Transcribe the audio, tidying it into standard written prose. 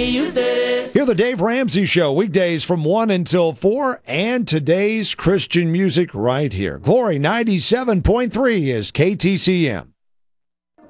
Hear the Dave Ramsey Show weekdays from 1 until 4, and today's Christian music right here. Glory 97.3 is KTCM.